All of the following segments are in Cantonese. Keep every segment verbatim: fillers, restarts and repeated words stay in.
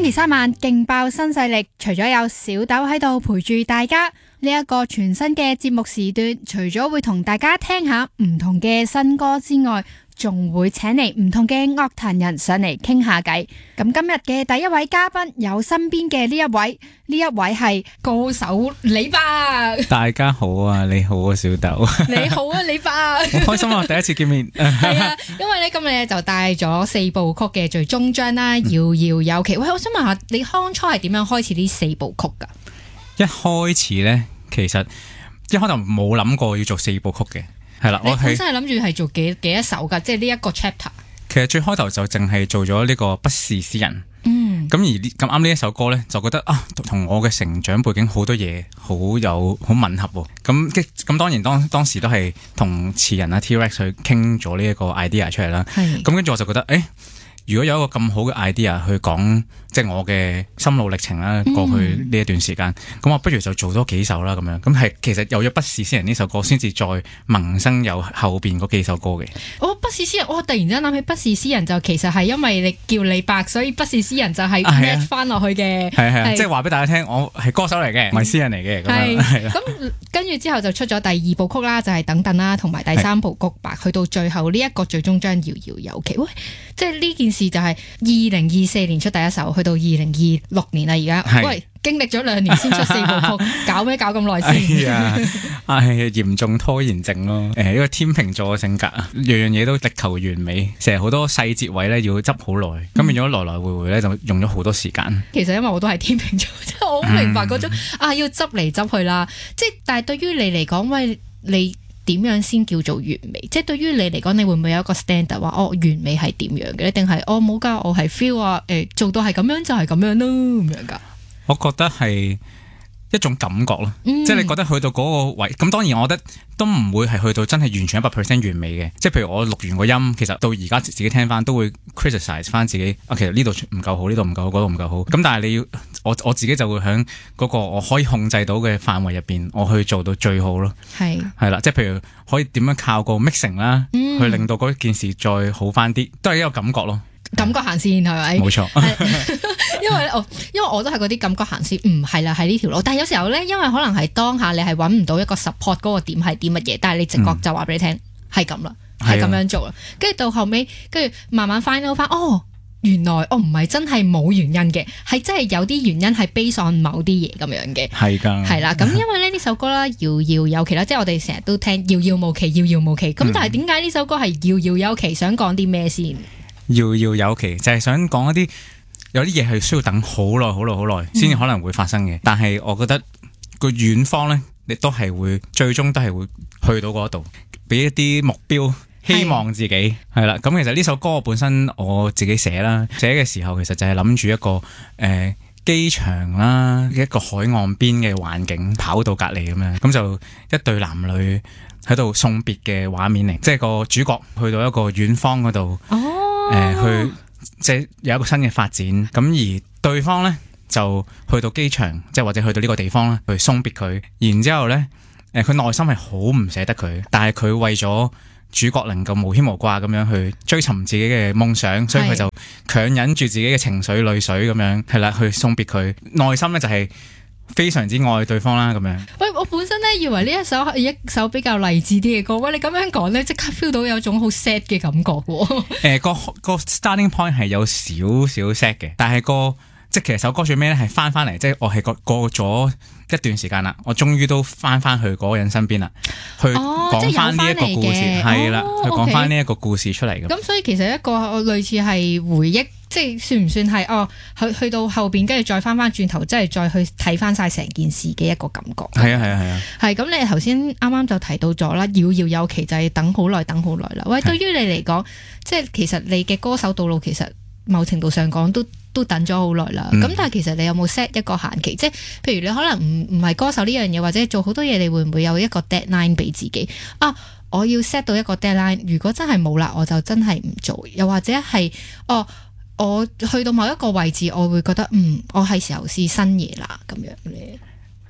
期三晚勁爆新勢力，除咗有小豆喺度陪住大家，呢一個全新嘅節目時段，除咗會同大家聽下唔同嘅新歌之外，仲會請嚟唔同嘅樂壇人上嚟傾下偈。咁今日嘅第一位嘉賓有身邊嘅呢一位，呢一位係歌手李伯。 大家好啊，你好啊，小豆。 你好啊，李伯。好開心啊，第一次見面。 係啊，因為咧今日就帶咗四部曲嘅最終章啦，遙遙有期。喂，我想問下你當初係點樣開始呢四部曲噶？ 一開始咧，其實一開頭冇諗過要做四部曲嘅。係啦，我本身係諗住係做幾幾多首噶，即係呢一個 chapter。其實最開頭就淨係做咗呢個不是詩人。 嗯。 咁而咁啱呢一首歌咧，就覺得啊，同我嘅成長背景好多嘢好有好吻合喎。咁咁當然當當時都係同詞人啊 T-Rex 去傾咗呢一個 idea 出嚟啦。係。咁跟住我就覺得，誒、欸，如果有一個咁好嘅 idea 去講，即係我嘅心路歷程啦，過去呢一段時間，咁、嗯、我不如就做多幾首啦，咁樣，咁係其實有咗不是詩人呢首歌，先至再萌生有後邊嗰幾首歌嘅。 哦，不是詩人，我突然之間諗起不是詩人，就其實係因為你叫李伯，所以不是詩人就係 match 翻落去嘅。係係、啊，即係話俾大家聽，我係歌手嚟嘅，唔係詩人嚟嘅。係係。咁跟住之後就出咗第二部曲啦，就係、是、等等啦，同埋第三部曲吧，去到最後呢一個最終章遙遙有期。喂，即係呢件事就係二零二四年出第一首，去到二零二六年啦，而家喂經歷咗兩年先出四部曲，搞咩搞咁耐先？ 係啊，係嚴重拖延症咯。誒，呢個天秤座嘅性格啊，樣樣嘢都力求完美，成日好多細節位咧要執好耐，咁、嗯、變咗來來回回咧就用咗好多時間。其實因為我都係天秤座，即係我好明白嗰種、嗯、啊要執嚟執去啦。即係但係對於你嚟講，喂你。點樣先叫做完美？即係對於你嚟講，你會唔會有一個 standard 話哦完美係點樣嘅咧？定係哦冇噶，我係 feel 啊，誒、欸、做到係咁樣就係咁樣咯咁樣噶？我覺得係一種感覺咯，嗯、即係你覺得去到嗰個位，咁當然我覺得都唔會係去到真係完全一百 percent 完美嘅。即係譬如我錄完個音，其實到而家自己聽翻都會 criticize 翻自己啊，其實呢度唔夠好，呢度唔夠好，嗰度唔夠好。咁但係你要我我自己就會喺嗰個我可以控制到嘅範圍入邊，我去做到最好咯。係係啦，即係譬如可以點樣靠個 mixing 啦、嗯，去令到嗰件事再好翻啲，都係一個感覺咯。感覺行先係咪？冇錯。因為我因為我都係嗰啲感覺行先，唔係啦，係呢條路。但係有時候咧，因為可能係當下你係揾唔到一個 support 嗰個點係啲乜嘢，但係你直覺就話俾你聽係咁啦，係、嗯、咁樣做啦。跟住到後尾，跟住慢慢 find out 翻，哦，原來我唔係真係冇原因嘅，係真係有啲原因係 base on某啲嘢咁樣嘅。係噶，係啦。咁因為咧呢首歌啦，遙遙有期啦，即係我哋成日都聽遙遙無期，遙遙無期。咁、嗯、但係點解呢首歌係遙遙有期？想講啲咩先？遙遙有期就係、是、想講一啲有啲嘢係需要等好耐好耐好耐先至可能會發生嘅、嗯，但係我覺得個遠方咧，你都係會最終都係會去到嗰度，俾一啲目標，希望自己係啦。咁其實呢首歌本身我自己寫啦，寫嘅時候其實就係諗住一個誒機場啦，一個海岸邊嘅環境，跑到隔籬咁樣，咁就一對男女喺度送別嘅畫面嚟，即係個主角去到一個遠方嗰度。哦。誒、呃，去即係有一個新嘅發展，咁而對方咧就去到機場，即係或者去到呢個地方啦，去送別佢。然之後咧，誒、呃，佢內心係好唔捨得佢，但係佢為咗主角能夠無牽無掛咁樣去追尋自己嘅夢想，所以佢就強忍住自己嘅情緒淚水咁樣，係啦，去送別佢。內心咧就係、是。非常之愛對方啦，咁樣。喂，我本身咧以為呢一首係一首比較勵志啲嘅歌，喂，你咁樣講咧，即刻 feel 到有種好 sad 嘅感覺喎。誒、呃，個個 starting point 係有少少 sad 嘅，但係個即係其實首歌最尾咧係翻翻嚟，即係我係過過咗一段時間啦，我終於都翻翻去嗰個人身邊啦，去講翻呢一個故事，係啦、哦，去講翻呢一個故事出嚟嘅。咁、哦 okay、所以其實一個類似係回憶。即係算唔算係哦？去去到後邊，跟住再翻翻轉頭，即係再去睇翻晒成件事嘅一個感覺。係啊係啊係啊！係咁，你頭先啱啱就提到咗啦，遙遙有期就係等好耐，等好耐啦。喂，對於你嚟講，即係其實你嘅歌手道路，其實某程度上講都都等咗好耐啦。咁、嗯、但係其實你有冇 set 一個限期？即係譬如你可能唔唔係歌手呢樣嘢，或者做好多嘢，你會唔會有一個 deadline 俾自己啊？我要 set 到一個 deadline，如果真係冇啦，我就真係唔做。又或者係哦。我去到某一個位置，我會覺得嗯，我係時候試新嘢啦，咁樣咧。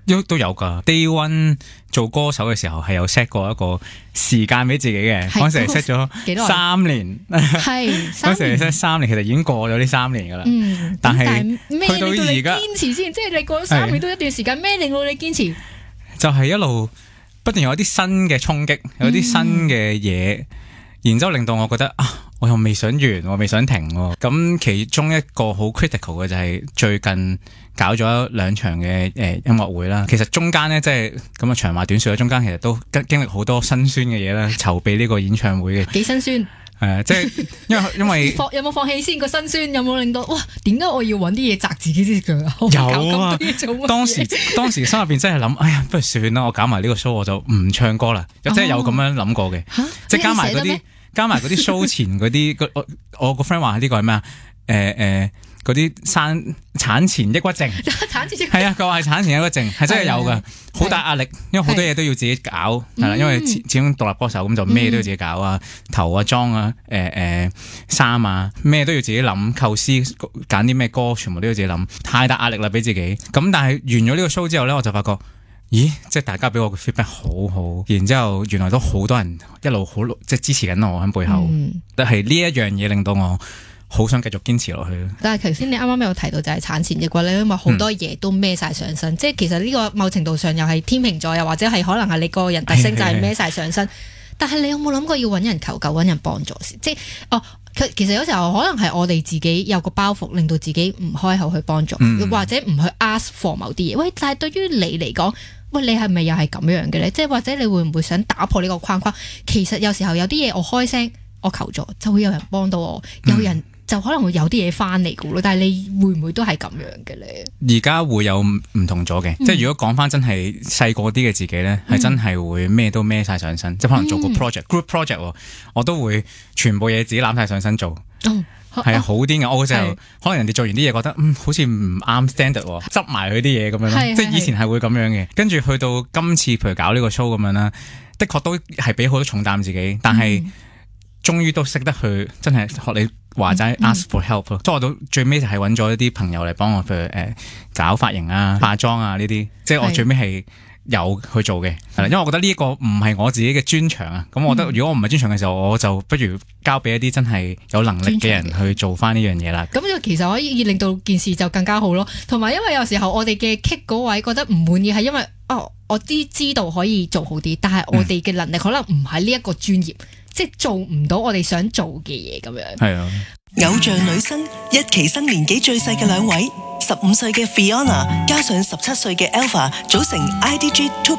都都有噶。Day One 做歌手嘅時候係有 set 過一個時間俾自己嘅，嗰時係 set 咗三年， 係嗰時係 set 三年，其實已經過咗呢三年噶啦。 嗯， 但係咩去到而家堅持先，即係你過咗三年都一段時間，咩令到你堅持？ 就係一路不斷有一啲新嘅衝擊，有啲新嘅嘢，嗯、然之後令到我覺得啊，我又未想完，我未想停。咁其中一個好 critical 嘅就係最近搞咗兩場嘅誒、呃、音樂會啦。其實中間咧，即係咁啊長話短說啦，中間其實都經經歷好多辛酸嘅嘢啦，籌備呢個演唱會嘅。 幾辛酸？ 係啊，即係因為因為放有冇放棄先個辛酸？有冇令到哇？點解我要揾啲嘢砸自己隻腳啊？ 有啊！當時當時心入邊真係諗，哎呀，不如算啦，我搞埋呢個 show，我就唔唱歌啦。即係有咁樣諗過嘅，即係加埋嗰啲加埋嗰啲 show 前嗰啲，我我個 friend 話呢個係咩啊？誒誒。嗰啲生產前抑鬱症， 產前係啊，佢話係產前抑鬱症，係真係有噶，好大壓力，因為好多嘢都要自己搞，係啦，因為始始終獨立歌手咁就咩都要自己搞啊，頭啊妝啊，誒誒衫啊，咩都要自己諗，構思揀啲咩歌，全部都要自己諗，太大壓力啦俾自己。咁但係完咗呢個 show 之後咧，我就發覺，咦，即係大家俾我嘅 feedback 好好，然之後原來都好多人一路好即係支持緊我喺背後，但係呢一樣嘢令到我好想繼續堅持落去。但係頭先你啱啱有提到就係產前抑鬱咧，因為好多嘢都孭晒上身，嗯、即係其實呢個某程度上又係天秤座，又或者係可能係你個人特性就係孭晒上身。但係你有冇諗過要揾人求救、揾人幫助先？即係哦，其實有時候可能係我哋自己有個包袱，令到自己唔開口去幫助，嗯、或者唔去 ask for 某啲嘢。喂，但係對於你嚟講，喂，你係咪又係咁樣嘅咧？即係或者你會唔會想打破呢個框框？其實有時候有啲嘢我開聲，我求助就會有人幫到我，有人、嗯。就可能會有啲嘢翻嚟嘅咯，但係你會唔會都係咁樣嘅咧？而家會有唔同咗嘅，嗯、即係如果講翻真係細個啲嘅自己咧，係、嗯、真係會咩都孭晒上身，即係可能做個 project、嗯、group project， 我都會全部嘢自己攬晒上身做，係、哦、啊，好癲嘅。我嗰時候可能人哋做完啲嘢覺得嗯好似唔啱 standard， 執埋佢啲嘢咁樣咯，即係以前係會咁樣嘅。跟住去到今次譬如搞呢個 show 咁樣啦，的確都係俾好多重擔自己，但係終於都識得去真係學你話齋 ask for help 咯，所以我到最尾就係揾咗一啲朋友嚟幫我，譬如誒、呃、搞髮型啊、化妝啊呢啲，即係我最尾係有去做嘅，係啦，因為我覺得呢一個唔係我自己嘅專長啊，咁我覺得如果我唔係專長嘅時候，我就不如交俾一啲真係有能力嘅人去做翻呢樣嘢啦。咁就其實可以令到件事就更加好咯，同埋因為有時候我哋嘅 kick 嗰位覺得唔滿意，係因為哦我知知道可以做好啲，但係我哋嘅能力可能唔係呢一個專業。嗯即係做唔到我哋想做嘅嘢咁樣。係啊，偶像女生一期生年紀最細嘅兩位，十五歲嘅 Fiona 加上十七歲嘅 Alpha 組成 I D G Two